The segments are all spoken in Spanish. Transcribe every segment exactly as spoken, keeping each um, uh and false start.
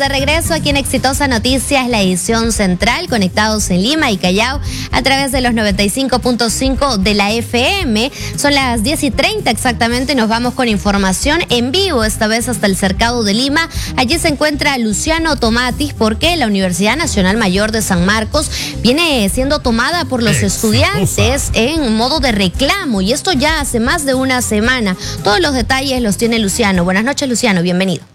de regreso aquí en Exitosa Noticias, la edición central, conectados en Lima y Callao a través de los noventa y cinco punto cinco de la F M. Son las diez y treinta exactamente, nos vamos con información en vivo, esta vez hasta el Cercado de Lima. Allí se encuentra Luciano Tomatis porque la Universidad Nacional Mayor de San Marcos viene siendo tomada por los Exitosa. estudiantes en modo de reclamo, y esto ya hace más de una semana. Todos los detalles los tiene Luciano. Buenas noches, Luciano, bienvenido.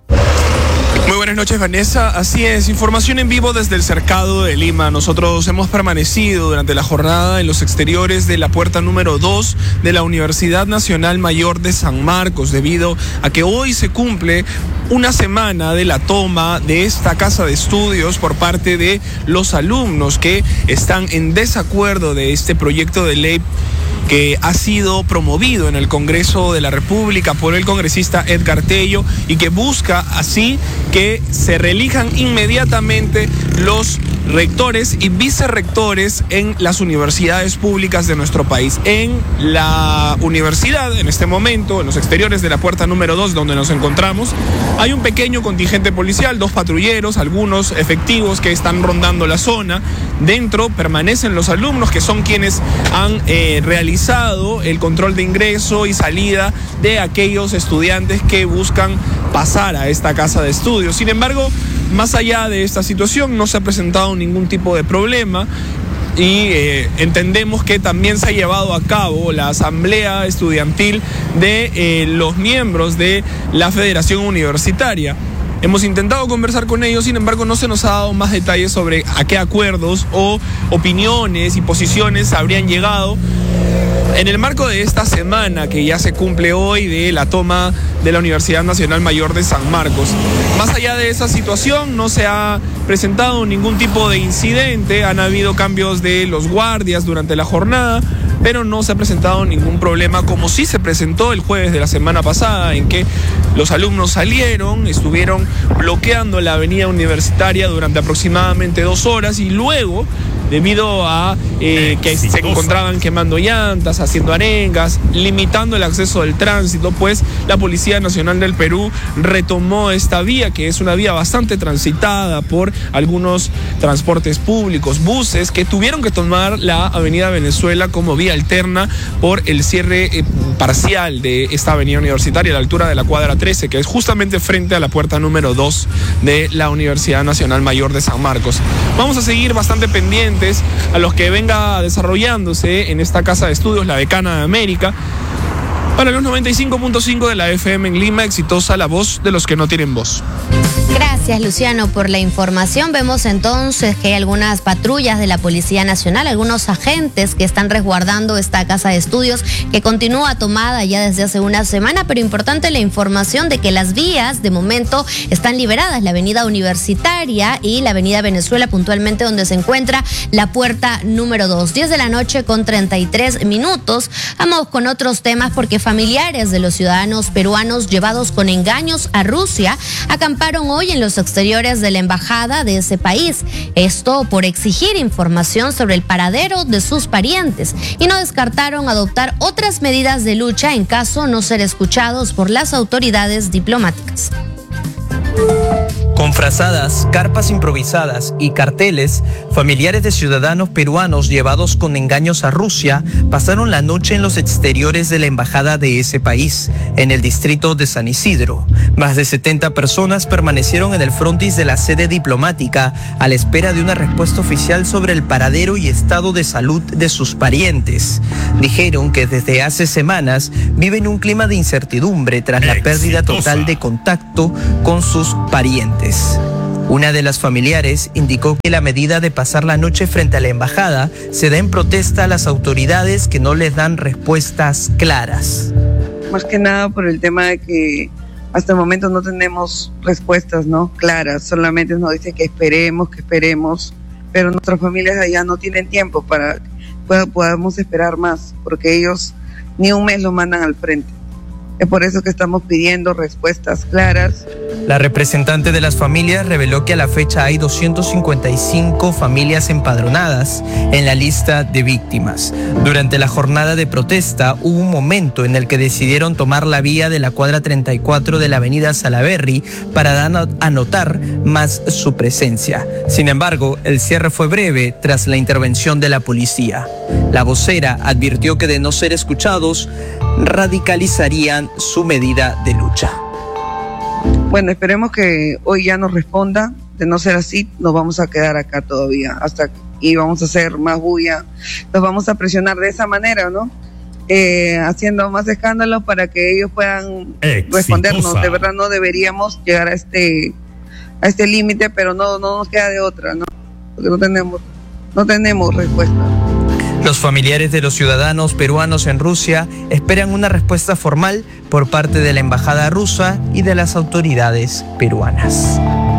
Muy buenas noches, Vanessa. Así es, información en vivo desde el Cercado de Lima. Nosotros hemos permanecido durante la jornada en los exteriores de la puerta número dos de la Universidad Nacional Mayor de San Marcos, debido a que hoy se cumple una semana de la toma de esta casa de estudios por parte de los alumnos que están en desacuerdo de este proyecto de ley que ha sido promovido en el Congreso de la República por el congresista Edgar Tello y que busca así que se reelijan inmediatamente los rectores y vicerrectores en las universidades públicas de nuestro país. En la universidad, en este momento, en los exteriores de la puerta número dos donde nos encontramos, hay un pequeño contingente policial, dos patrulleros, algunos efectivos que están rondando la zona. Dentro permanecen los alumnos, que son quienes han eh, realizado el control de ingreso y salida de aquellos estudiantes que buscan pasar a esta casa de estudios. Sin embargo, más allá de esta situación, no se ha presentado ningún tipo de problema y eh, entendemos que también se ha llevado a cabo la asamblea estudiantil de eh, los miembros de la Federación Universitaria. Hemos intentado conversar con ellos, sin embargo no se nos ha dado más detalles sobre a qué acuerdos o opiniones y posiciones habrían llegado en el marco de esta semana que ya se cumple hoy de la toma de la Universidad Nacional Mayor de San Marcos. Más allá de esa situación, no se ha presentado ningún tipo de incidente, han habido cambios de los guardias durante la jornada, pero no se ha presentado ningún problema, como sí se presentó el jueves de la semana pasada, en que los alumnos salieron, estuvieron bloqueando la avenida universitaria durante aproximadamente dos horas y luego, debido a eh, que se encontraban quemando llantas, haciendo arengas, limitando el acceso del tránsito, pues la Policía Nacional del Perú retomó esta vía, que es una vía bastante transitada por algunos transportes públicos, buses que tuvieron que tomar la avenida Venezuela como vía alterna por el cierre eh, parcial de esta avenida universitaria a la altura de la cuadra trece, que es justamente frente a la puerta número dos de la Universidad Nacional Mayor de San Marcos. Vamos a seguir bastante pendientes a los que venga desarrollándose en esta casa de estudios, la Decana de América. Para los noventa y cinco punto cinco de la F M en Lima, Exitosa, la voz de los que no tienen voz. Gracias, Luciano, por la información. Vemos entonces que hay algunas patrullas de la Policía Nacional, algunos agentes que están resguardando esta casa de estudios que continúa tomada ya desde hace una semana, pero importante la información de que las vías de momento están liberadas, la avenida Universitaria y la avenida Venezuela, puntualmente donde se encuentra la puerta número dos. diez de la noche con treinta y tres minutos. Vamos con otros temas porque familiares de los ciudadanos peruanos llevados con engaños a Rusia acamparon hoy en los exteriores de la embajada de ese país. Esto por exigir información sobre el paradero de sus parientes y no descartaron adoptar otras medidas de lucha en caso no ser escuchados por las autoridades diplomáticas. Con frazadas, carpas improvisadas y carteles, familiares de ciudadanos peruanos llevados con engaños a Rusia pasaron la noche en los exteriores de la embajada de ese país, en el distrito de San Isidro. Más de setenta personas permanecieron en el frontis de la sede diplomática a la espera de una respuesta oficial sobre el paradero y estado de salud de sus parientes. Dijeron que desde hace semanas viven un clima de incertidumbre tras la pérdida total de contacto con sus parientes. Una de las familiares indicó que la medida de pasar la noche frente a la embajada se da en protesta a las autoridades que no les dan respuestas claras. Más que nada por el tema de que hasta el momento no tenemos respuestas, ¿no? claras, solamente nos dicen que esperemos, que esperemos, pero nuestras familias allá no tienen tiempo para que podamos esperar más, porque ellos ni un mes lo mandan al frente. Es por eso que estamos pidiendo respuestas claras La representante de las familias reveló que a la fecha hay doscientas cincuenta y cinco familias empadronadas en la lista de víctimas. Durante la jornada de protesta hubo un momento en el que decidieron tomar la vía de la cuadra treinta y cuatro de la avenida Salaberry para anotar más su presencia. Sin embargo, el cierre fue breve tras la intervención de la policía. La vocera advirtió que de no ser escuchados, radicalizarían su medida de lucha. Bueno, esperemos que hoy ya nos responda. De no ser así, nos vamos a quedar acá todavía hasta y vamos a hacer más bulla. Nos vamos a presionar de esa manera, ¿no? Eh, haciendo más escándalos para que ellos puedan Exitosa. respondernos. De verdad no deberíamos llegar a este a este límite, pero no no nos queda de otra, ¿no? Porque no tenemos no tenemos respuesta. Los familiares de los ciudadanos peruanos en Rusia esperan una respuesta formal por parte de la embajada rusa y de las autoridades peruanas.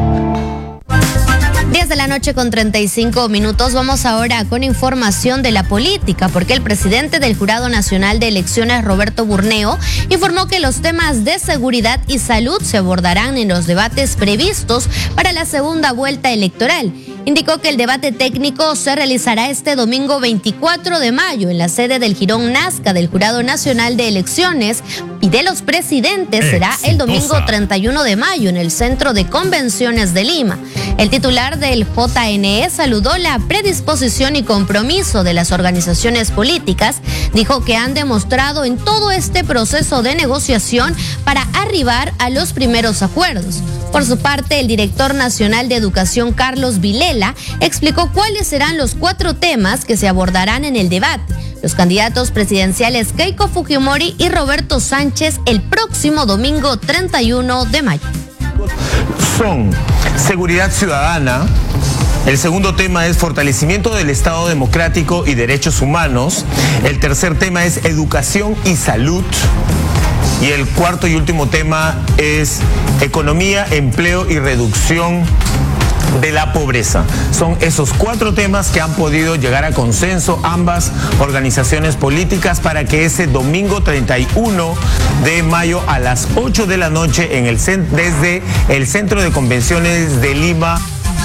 diez de la noche con treinta y cinco minutos. Vamos ahora con información de la política, porque el presidente del Jurado Nacional de Elecciones, Roberto Burneo, informó que los temas de seguridad y salud se abordarán en los debates previstos para la segunda vuelta electoral. Indicó que el debate técnico se realizará este domingo veinticuatro de mayo en la sede del Jirón Nazca del Jurado Nacional de Elecciones y de los presidentes será el domingo treinta y uno de mayo en el Centro de Convenciones de Lima. El titular del J N E saludó la predisposición y compromiso de las organizaciones políticas. Dijo que han demostrado en todo este proceso de negociación para arribar a los primeros acuerdos. Por su parte, el director nacional de Educación, Carlos Vilela, explicó cuáles serán los cuatro temas que se abordarán en el debate. Los candidatos presidenciales Keiko Fujimori y Roberto Sánchez el próximo domingo treinta y uno de mayo. Son seguridad ciudadana. El segundo tema es fortalecimiento del Estado democrático y derechos humanos. El tercer tema es educación y salud. Y el cuarto y último tema es economía, empleo y reducción de la pobreza. Son esos cuatro temas que han podido llegar a consenso ambas organizaciones políticas para que ese domingo treinta y uno de mayo a las ocho de la noche en el desde el Centro de Convenciones de Lima.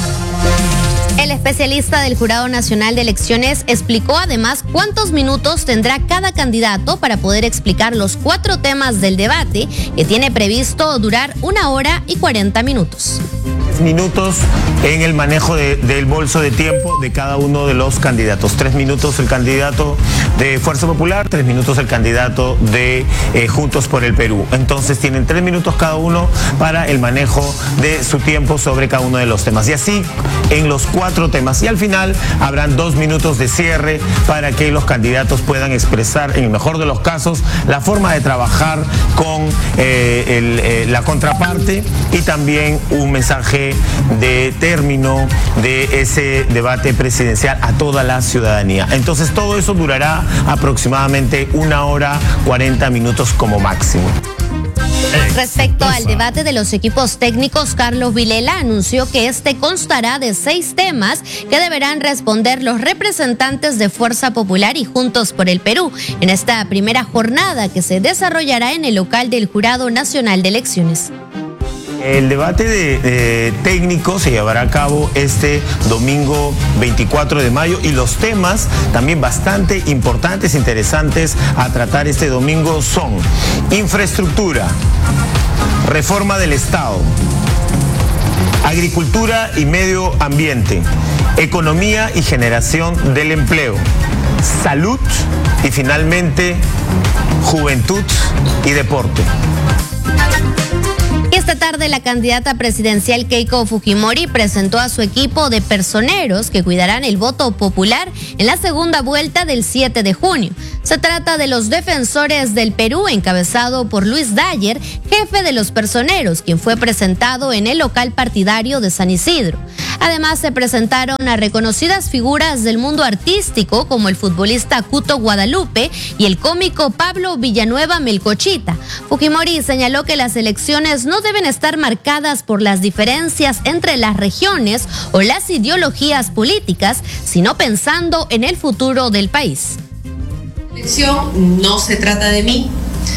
El especialista del Jurado Nacional de Elecciones explicó además cuántos minutos tendrá cada candidato para poder explicar los cuatro temas del debate, que tiene previsto durar una hora y cuarenta minutos. Minutos en el manejo de, del bolso de tiempo de cada uno de los candidatos. Tres minutos el candidato de Fuerza Popular, tres minutos el candidato de eh, Juntos por el Perú. Entonces tienen tres minutos cada uno para el manejo de su tiempo sobre cada uno de los temas. Y así en los cuatro temas. Y al final habrán dos minutos de cierre para que los candidatos puedan expresar, en el mejor de los casos, la forma de trabajar con eh, el, eh, la contraparte y también un mensaje de término de ese debate presidencial a toda la ciudadanía. Entonces todo eso durará aproximadamente una hora cuarenta minutos como máximo. Respecto al debate de los equipos técnicos, Carlos Vilela anunció que este constará de seis temas que deberán responder los representantes de Fuerza Popular y Juntos por el Perú en esta primera jornada que se desarrollará en el local del Jurado Nacional de Elecciones. El debate de, de técnico se llevará a cabo este domingo veinticuatro de mayo y los temas también bastante importantes, interesantes a tratar este domingo son infraestructura, reforma del Estado, agricultura y medio ambiente, economía y generación del empleo, salud y finalmente juventud y deporte. Esta tarde la candidata presidencial Keiko Fujimori presentó a su equipo de personeros que cuidarán el voto popular en la segunda vuelta del siete de junio. Se trata de los Defensores del Perú, encabezado por Luis Dayer, jefe de los personeros, quien fue presentado en el local partidario de San Isidro. Además, se presentaron a reconocidas figuras del mundo artístico como el futbolista Cuto Guadalupe y el cómico Pablo Villanueva Melcochita. Fujimori señaló que las elecciones no deben estar marcadas por las diferencias entre las regiones o las ideologías políticas, sino pensando en el futuro del país. La elección no se trata de mí,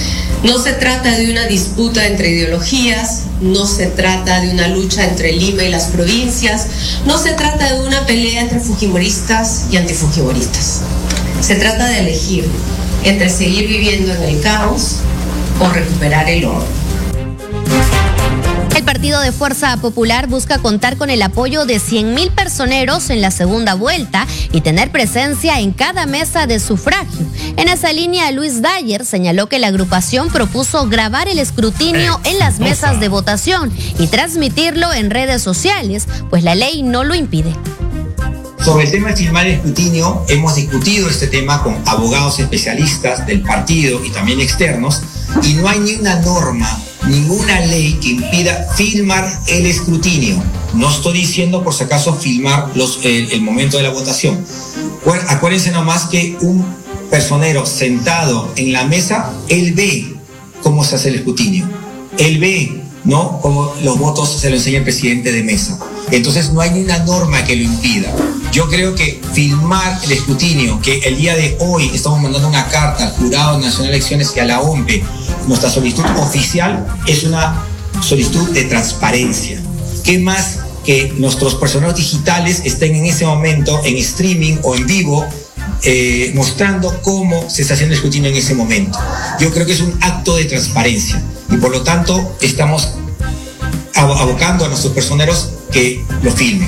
No se trata de una disputa entre ideologías, no se trata de una lucha entre Lima y las provincias, no se trata de una pelea entre fujimoristas y antifujimoristas. Se trata de elegir entre seguir viviendo en el caos o recuperar el orden. El Partido de Fuerza Popular busca contar con el apoyo de cien mil personeros en la segunda vuelta y tener presencia en cada mesa de sufragio. En esa línea, Luis Dyer señaló que la agrupación propuso grabar el escrutinio en las mesas de votación y transmitirlo en redes sociales, pues la ley no lo impide. Sobre el tema de filmar el escrutinio, hemos discutido este tema con abogados especialistas del partido y también externos, y no hay ni una norma, ninguna ley que impida filmar el escrutinio. No estoy diciendo, por si acaso, filmar los, el, el momento de la votación. Acuérdense nomás que un personero sentado en la mesa, él ve cómo se hace el escrutinio. Él ve, ¿no?, cómo los votos se lo enseña el presidente de mesa. Entonces no hay ni una norma que lo impida. Yo creo que filmar el escrutinio, que el día de hoy estamos mandando una carta al Jurado Nacional de Elecciones y a la O M P E, nuestra solicitud oficial es una solicitud de transparencia. ¿Qué más que nuestros personeros digitales estén en ese momento en streaming o en vivo eh, mostrando cómo se está haciendo el escrutinio en ese momento? Yo creo que es un acto de transparencia y por lo tanto estamos abocando a nuestros personeros que lo filmen.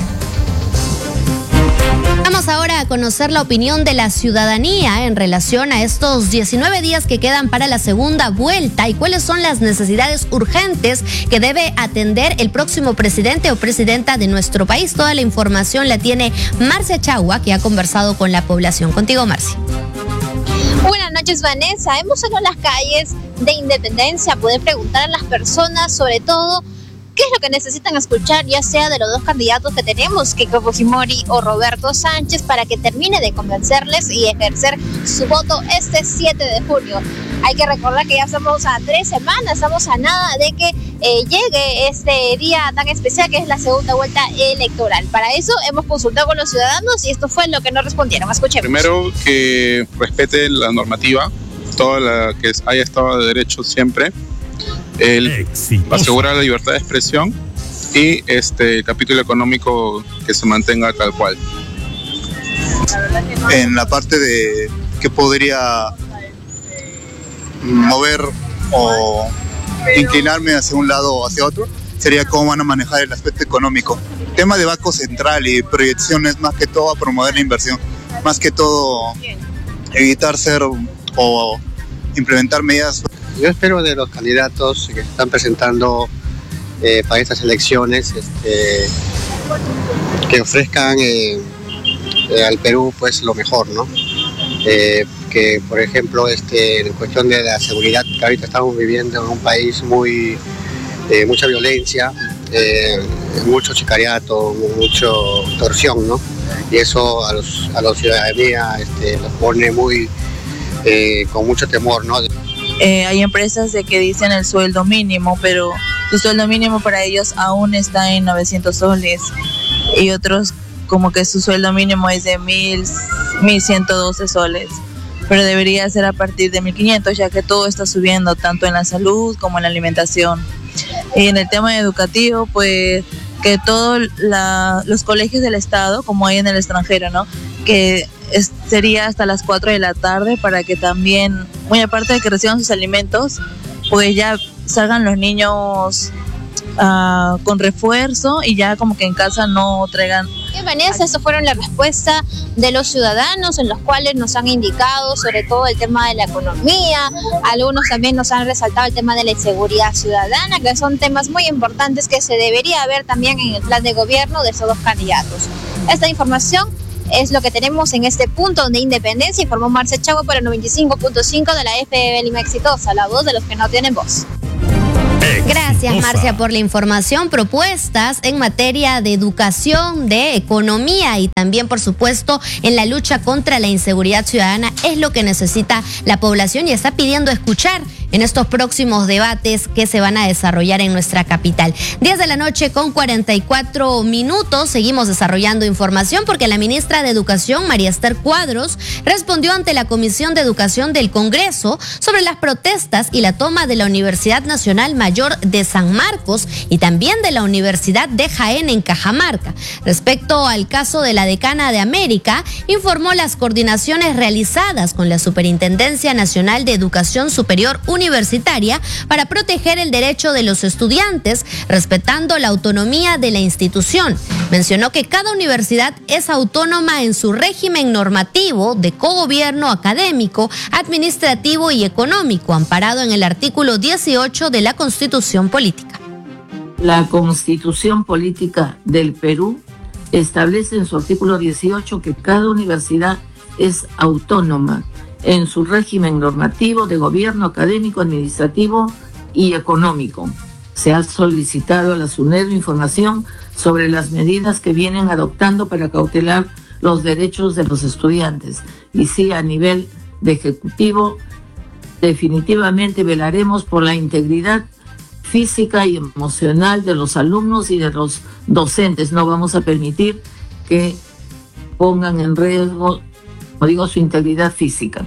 Vamos ahora a conocer la opinión de la ciudadanía en relación a estos diecinueve días que quedan para la segunda vuelta y cuáles son las necesidades urgentes que debe atender el próximo presidente o presidenta de nuestro país. Toda la información la tiene Marcia Chagua, que ha conversado con la población. Contigo, Marcia. Buenas noches, Vanessa. Hemos salido a las calles de Independencia a poder preguntar a las personas, sobre todo, ¿qué es lo que necesitan escuchar, ya sea de los dos candidatos que tenemos, Keiko Fujimori o Roberto Sánchez, para que termine de convencerles y ejercer su voto este siete de junio? Hay que recordar que ya estamos a tres semanas, estamos a nada de que eh, llegue este día tan especial que es la segunda vuelta electoral. Para eso hemos consultado con los ciudadanos y esto fue lo que nos respondieron. Escuchemos. Primero, que respete la normativa, toda la que haya Estado de Derecho siempre. El asegurar la libertad de expresión y este el capítulo económico que se mantenga tal cual. En la parte de que podría mover o inclinarme hacia un lado o hacia otro, sería cómo van a manejar el aspecto económico. El tema de Banco Central y proyecciones, más que todo a promover la inversión, más que todo evitar ser o implementar medidas. Yo espero de los candidatos que se están presentando eh, para estas elecciones este, que ofrezcan eh, eh, al Perú pues lo mejor, ¿no? Eh, que por ejemplo este, en cuestión de la seguridad, que ahorita estamos viviendo en un país muy eh, mucha violencia, eh, mucho sicariato, mucho torsión, ¿no? Y eso a los a la ciudadanía este, los pone muy eh, con mucho temor, ¿no? Eh, hay empresas de que dicen el sueldo mínimo, pero el sueldo mínimo para ellos aún está en novecientos soles y otros como que su sueldo mínimo es de mil, mil ciento doce soles, pero debería ser a partir de mil quinientos, ya que todo está subiendo tanto en la salud como en la alimentación. Y en el tema educativo, pues que todos los colegios del estado, como hay en el extranjero, ¿no?, que es, sería hasta las cuatro de la tarde para que también, muy aparte de que reciban sus alimentos, pues ya salgan los niños uh, con refuerzo y ya como que en casa no traigan. Y Vanessa, estas fueron las respuestas de los ciudadanos en los cuales nos han indicado sobre todo el tema de la economía. Algunos también nos han resaltado el tema de la inseguridad ciudadana, que son temas muy importantes que se debería ver también en el plan de gobierno de estos dos candidatos. Esta información es lo que tenemos en este punto de Independencia, informó Marcia Chagua para el noventa y cinco punto cinco de la F M Lima Exitosa, la voz de los que no tienen voz. Gracias, Marcia, por la información. Propuestas en materia de educación, de economía y también, por supuesto, en la lucha contra la inseguridad ciudadana es lo que necesita la población y está pidiendo escuchar en estos próximos debates que se van a desarrollar en nuestra capital. diez de la noche con cuarenta y cuatro minutos. Seguimos desarrollando información porque la ministra de Educación, María Esther Cuadros, respondió ante la Comisión de Educación del Congreso sobre las protestas y la toma de la Universidad Nacional Mayor de San Marcos y también de la Universidad de Jaén en Cajamarca. Respecto al caso de la Decana de América, informó las coordinaciones realizadas con la Superintendencia Nacional de Educación Superior Universitaria para proteger el derecho de los estudiantes, respetando la autonomía de la institución. Mencionó que cada universidad es autónoma en su régimen normativo de cogobierno académico, administrativo y económico, amparado en el artículo dieciocho de la Constitución Política. La Constitución Política del Perú establece en su artículo dieciocho que cada universidad es autónoma en su régimen normativo de gobierno académico, administrativo y económico. Se ha solicitado a la SUNEDU información sobre las medidas que vienen adoptando para cautelar los derechos de los estudiantes. Y sí, a nivel de ejecutivo, definitivamente velaremos por la integridad física y emocional de los alumnos y de los docentes. No vamos a permitir que pongan en riesgo, como digo, su integridad física.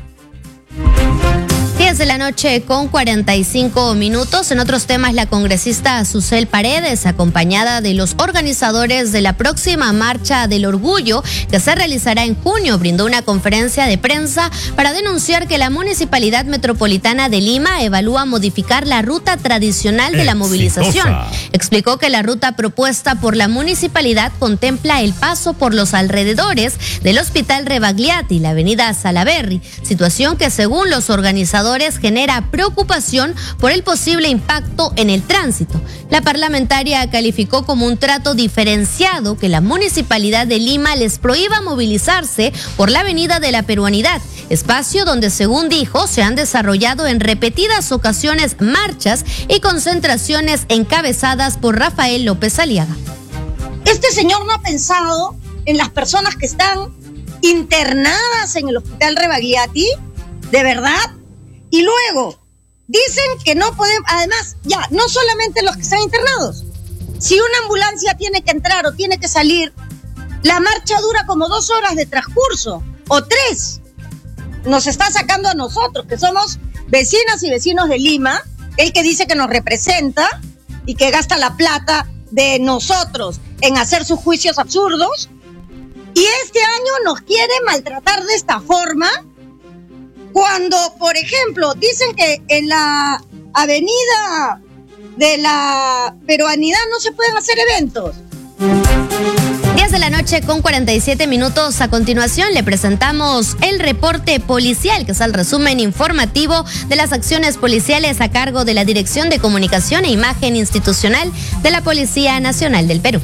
diez de la noche con cuarenta y cinco minutos. En otros temas, la congresista Susel Paredes, acompañada de los organizadores de la próxima Marcha del Orgullo, que se realizará en junio, brindó una conferencia de prensa para denunciar que la Municipalidad Metropolitana de Lima evalúa modificar la ruta tradicional de la movilización. Explicó que la ruta propuesta por la municipalidad contempla el paso por los alrededores del Hospital Rebagliati y la avenida Salaberry, situación que según los organizadores genera preocupación por el posible impacto en el tránsito. La parlamentaria calificó como un trato diferenciado que la Municipalidad de Lima les prohíba movilizarse por la Avenida de la Peruanidad, espacio donde, según dijo, se han desarrollado en repetidas ocasiones marchas y concentraciones encabezadas por Rafael López Aliaga. Este señor no ha pensado en las personas que están internadas en el Hospital Rebagliati, ¿de verdad? Y luego, dicen que no podemos, además, ya, no solamente los que están internados. Si una ambulancia tiene que entrar o tiene que salir, la marcha dura como dos horas de transcurso, o tres. Nos está sacando a nosotros, que somos vecinas y vecinos de Lima, el que dice que nos representa y que gasta la plata de nosotros en hacer sus juicios absurdos. Y este año nos quiere maltratar de esta forma, cuando, por ejemplo, dicen que en la avenida de la Peruanidad no se pueden hacer eventos. diez de la noche con cuarenta y siete minutos. A continuación le presentamos el reporte policial, que es el resumen informativo de las acciones policiales a cargo de la Dirección de Comunicación e Imagen Institucional de la Policía Nacional del Perú.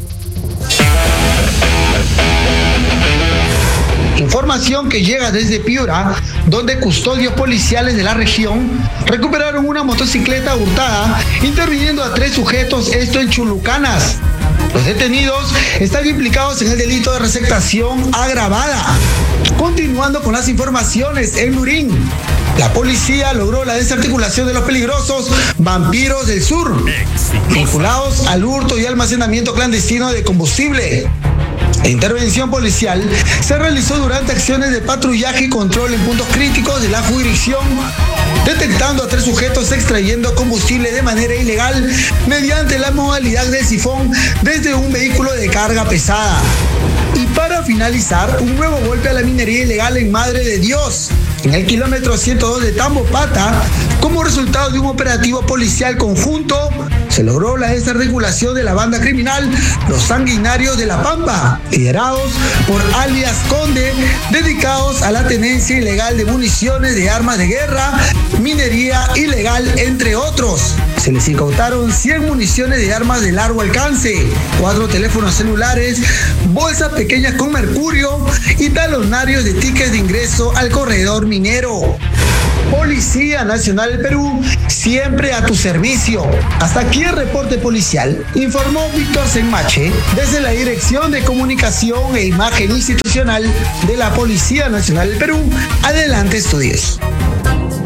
Información que llega desde Piura, donde custodios policiales de la región recuperaron una motocicleta hurtada, interviniendo a tres sujetos, esto en Chulucanas. Los detenidos están implicados en el delito de receptación agravada. Continuando con las informaciones, en Lurín, la policía logró la desarticulación de los peligrosos vampiros del sur, vinculados al hurto y almacenamiento clandestino de combustible. La intervención policial se realizó durante acciones de patrullaje y control en puntos críticos de la jurisdicción, detectando a tres sujetos extrayendo combustible de manera ilegal mediante la modalidad del sifón desde un vehículo de carga pesada. Y para finalizar, un nuevo golpe a la minería ilegal en Madre de Dios, en el kilómetro ciento dos de Tambopata. Como resultado de un operativo policial conjunto, se logró la desarticulación de la banda criminal Los Sanguinarios de La Pampa, liderados por alias Conde, dedicados a la tenencia ilegal de municiones de armas de guerra, minería ilegal, entre otros. Se les incautaron cien municiones de armas de largo alcance, cuatro teléfonos celulares, bolsas pequeñas con mercurio y talonarios de tickets de ingreso al corredor minero. Policía Nacional del Perú, siempre a tu servicio. Hasta aquí el reporte policial, informó Víctor Senmache desde la Dirección de Comunicación e Imagen Institucional de la Policía Nacional del Perú. Adelante, estudios.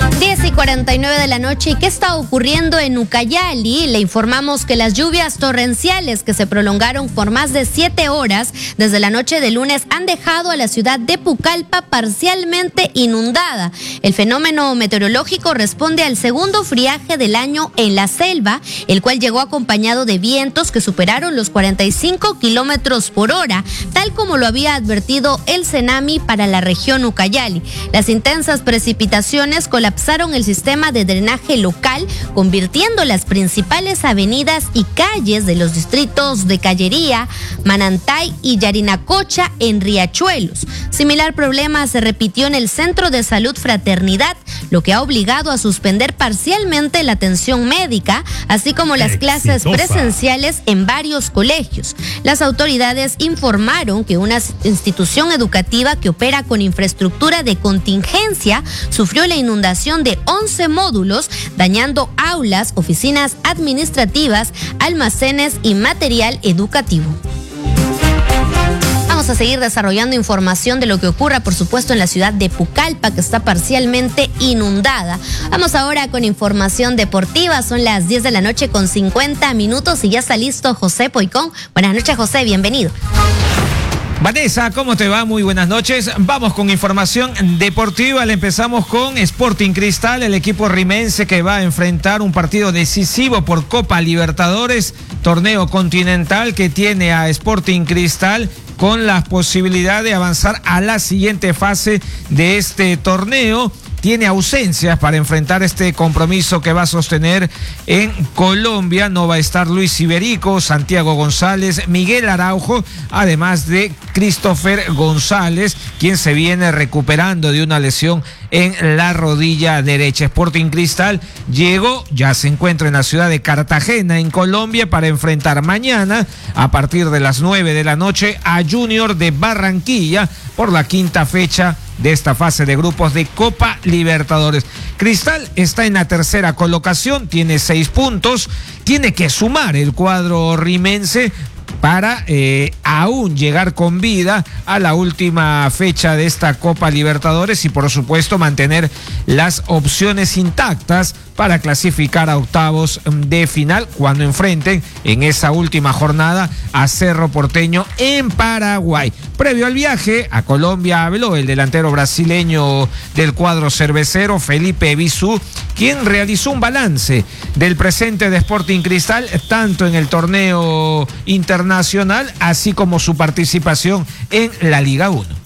diez y cuarenta y nueve de la noche. ¿Y qué está ocurriendo en Ucayali? Le informamos que las lluvias torrenciales que se prolongaron por más de siete horas desde la noche de lunes han dejado a la ciudad de Pucallpa parcialmente inundada. El fenómeno meteorológico responde al segundo friaje del año en la selva, el cual llegó acompañado de vientos que superaron los cuarenta y cinco kilómetros por hora, tal como lo había advertido el CENAMI para la región Ucayali. Las intensas precipitaciones colapsaron el sistema de drenaje local, convirtiendo las principales avenidas y calles de los distritos de Callería, Manantay y Yarinacocha en riachuelos. Similar problema se repitió en el Centro de Salud Fraternidad, lo que ha obligado a suspender parcialmente la atención médica, así como las clases presenciales en varios colegios. Las autoridades informaron que una institución educativa que opera con infraestructura de contingencia sufrió la inundación de once módulos, dañando aulas, oficinas administrativas, almacenes y material educativo. Vamos a seguir desarrollando información de lo que ocurra, por supuesto, en la ciudad de Pucallpa, que está parcialmente inundada. Vamos ahora con información deportiva. Son las diez de la noche con cincuenta minutos y ya está listo José Poicón. Buenas noches, José, bienvenido. Vanessa, ¿cómo te va? Muy buenas noches. Vamos con información deportiva. Le empezamos con Sporting Cristal, el equipo rimense que va a enfrentar un partido decisivo por Copa Libertadores, torneo continental que tiene a Sporting Cristal con la posibilidad de avanzar a la siguiente fase de este torneo. Tiene ausencias para enfrentar este compromiso que va a sostener en Colombia. No va a estar Luis Iberico, Santiago González, Miguel Araujo, además de Christopher González, quien se viene recuperando de una lesión en la rodilla derecha. Sporting Cristal llegó, ya se encuentra en la ciudad de Cartagena, en Colombia, para enfrentar mañana, a partir de las nueve de la noche, a Junior de Barranquilla por la quinta fecha de esta fase de grupos de Copa Libertadores. Cristal está en la tercera colocación, tiene seis puntos, tiene que sumar el cuadro rimense para eh, aún llegar con vida a la última fecha de esta Copa Libertadores y por supuesto mantener las opciones intactas para clasificar a octavos de final cuando enfrenten en esa última jornada a Cerro Porteño en Paraguay. Previo al viaje a Colombia habló el delantero brasileño del cuadro cervecero, Felipe Bisú, quien realizó un balance del presente de Sporting Cristal, tanto en el torneo internacional, así como su participación en la Liga uno.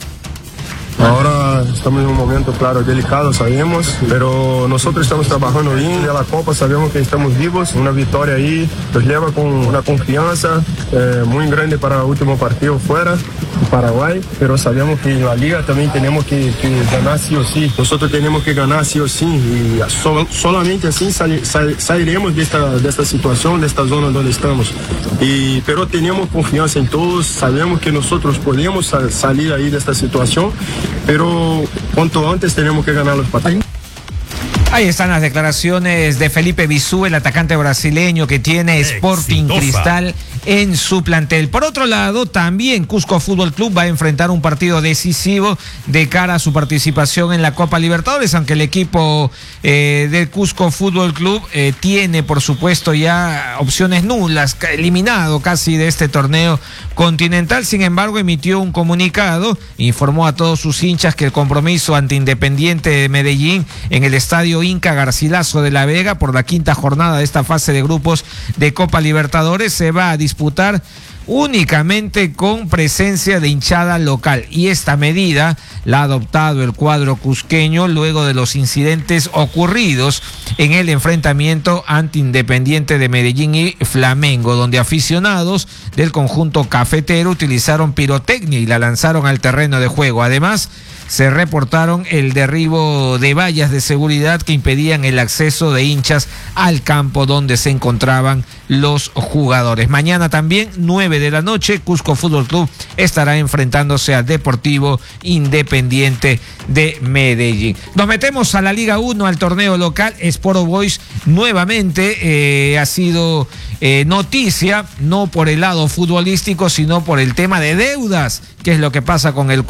Ahora estamos en un momento, claro, delicado, sabemos, pero nosotros estamos trabajando bien. En la Copa sabemos que estamos vivos. Una victoria ahí nos lleva con una confianza eh, muy grande para el último partido fuera, en Paraguay, pero sabemos que en la Liga también tenemos que, que ganar sí o sí. Nosotros tenemos que ganar sí o sí y so, solamente así sal, sal, saliremos de esta, de esta situación, de esta zona donde estamos. Y, pero tenemos confianza en todos, sabemos que nosotros podemos sal, salir ahí de esta situación, pero cuanto antes tenemos que ganar los partidos. Ahí están las declaraciones de Felipe Bisú, el atacante brasileño que tiene Sporting Exitosa. Cristal en su plantel. Por otro lado, también Cusco Fútbol Club va a enfrentar un partido decisivo de cara a su participación en la Copa Libertadores, aunque el equipo eh, del Cusco Fútbol Club eh, tiene, por supuesto, ya opciones nulas, eliminado casi de este torneo continental. Sin embargo, emitió un comunicado, informó a todos sus hinchas que el compromiso ante Independiente de Medellín en el estadio Inca Garcilaso de la Vega por la quinta jornada de esta fase de grupos de Copa Libertadores se va a disputar únicamente con presencia de hinchada local, y esta medida la ha adoptado el cuadro cusqueño luego de los incidentes ocurridos en el enfrentamiento ante Independiente de Medellín y Flamengo, donde aficionados del conjunto cafetero utilizaron pirotecnia y la lanzaron al terreno de juego. Además, se reportaron el derribo de vallas de seguridad que impedían el acceso de hinchas al campo donde se encontraban los jugadores. Mañana también, nueve de la noche, Cusco Fútbol Club estará enfrentándose al Deportivo Independiente de Medellín. Nos metemos a la Liga uno, al torneo local. Sport Boys nuevamente eh, ha sido eh, noticia, no por el lado futbolístico, sino por el tema de deudas, que es lo que pasa con el